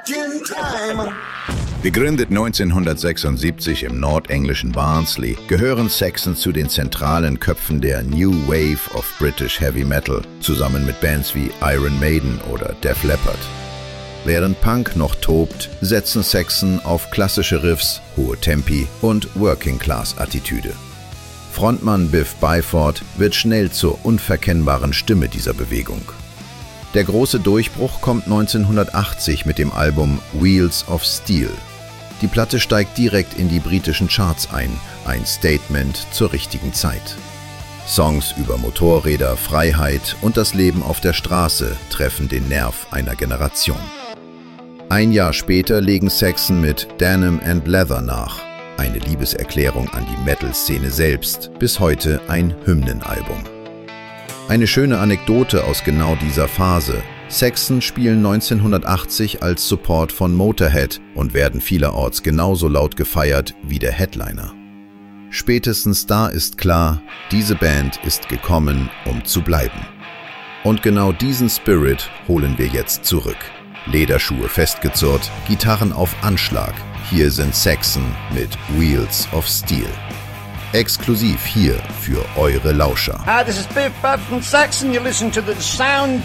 Gegründet 1976 im nordenglischen Barnsley, gehören Saxon zu den zentralen Köpfen der New Wave of British Heavy Metal, zusammen mit Bands wie Iron Maiden oder Def Leppard. Während Punk noch tobt, setzen Saxon auf klassische Riffs, hohe Tempi und Working-Class-Attitüde. Frontmann Biff Byford wird schnell zur unverkennbaren Stimme dieser Bewegung. Der große Durchbruch kommt 1980 mit dem Album Wheels of Steel. Die Platte steigt direkt in die britischen Charts ein Statement zur richtigen Zeit. Songs über Motorräder, Freiheit und das Leben auf der Straße treffen den Nerv einer Generation. Ein Jahr später legen Saxon mit Denim and Leather nach, eine Liebeserklärung an die Metal-Szene selbst, bis heute ein Hymnenalbum. Eine schöne Anekdote aus genau dieser Phase: Saxon spielen 1980 als Support von Motorhead und werden vielerorts genauso laut gefeiert wie der Headliner. Spätestens da ist klar, diese Band ist gekommen, um zu bleiben. Und genau diesen Spirit holen wir jetzt zurück. Lederschuhe festgezurrt, Gitarren auf Anschlag. Hier sind Saxon mit Wheels of Steel. Exklusiv hier für eure Lauscher. Hi, this is Biff Bud from Saxon. You listen to the sound